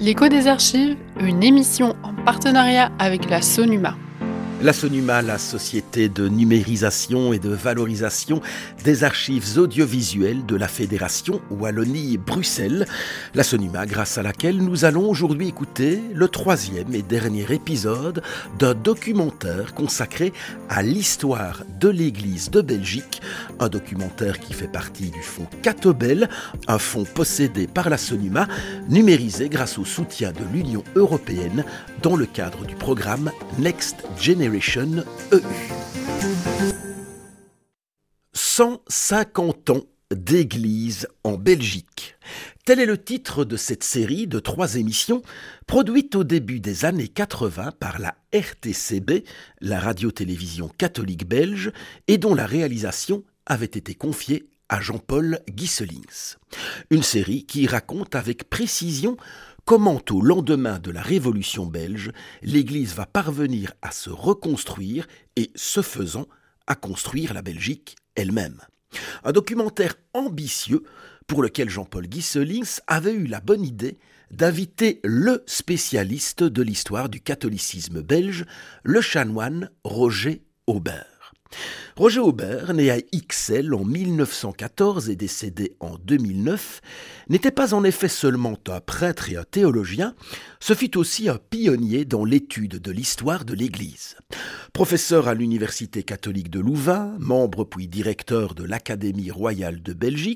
L'écho des archives, une émission en partenariat avec la Sonuma. La Sonuma, la société de numérisation et de valorisation des archives audiovisuelles de la Fédération Wallonie-Bruxelles. La Sonuma, grâce à laquelle nous allons aujourd'hui écouter le 3e et dernier épisode d'un documentaire consacré à l'histoire de l'Église de Belgique. Un documentaire qui fait partie du fonds Catobel, un fonds possédé par la Sonuma, numérisé grâce au soutien de l'Union européenne dans le cadre du programme Next Generation EU. 150 ans d'église en Belgique. Tel est le titre de cette série de 3 émissions produite au début des années 80 par la RTCB, la radio-télévision catholique belge, et dont la réalisation avait été confiée à Jean-Paul Gieselings. Une série qui raconte avec précision comment, au lendemain de la Révolution belge, l'Église va parvenir à se reconstruire et, ce faisant, à construire la Belgique elle-même. Un documentaire ambitieux pour lequel Jean-Paul Gieselings avait eu la bonne idée d'inviter le spécialiste de l'histoire du catholicisme belge, le chanoine Roger Aubert. Roger Aubert, né à Ixelles en 1914 et décédé en 2009, n'était pas en effet seulement un prêtre et un théologien, ce fut aussi un pionnier dans l'étude de l'histoire de l'Église. Professeur à l'Université catholique de Louvain, membre puis directeur de l'Académie royale de Belgique,